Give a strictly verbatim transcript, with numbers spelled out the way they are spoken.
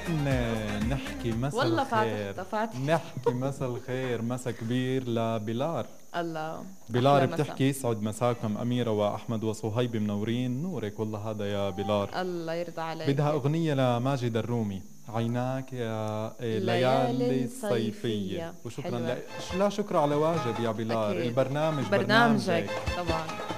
نحكي مسا والله الخير، فاتح فاتح. نحكي مسا الخير، مسا كبير لبلار. الله بلار أحلى مسا. بتحكي يسعد مساكم أميرة وأحمد وصهيب منورين نورك والله هذا يا بلار. الله يرضى بدها عليك. أغنية لماجد الرومي، عيناك يا الليالي ليالي الصيفية. الصيفية وشكرا حلوة. لا, لا شكر على واجب يا بلار، أكيد البرنامج برنامجك برنامجك. طبعا.